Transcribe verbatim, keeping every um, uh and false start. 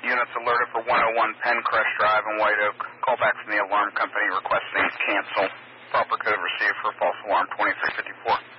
units alerted for one oh one Pencrest Drive in White Oak. Call back from the alarm company requesting cancel. Proper code received for false alarm twenty-three fifty-four.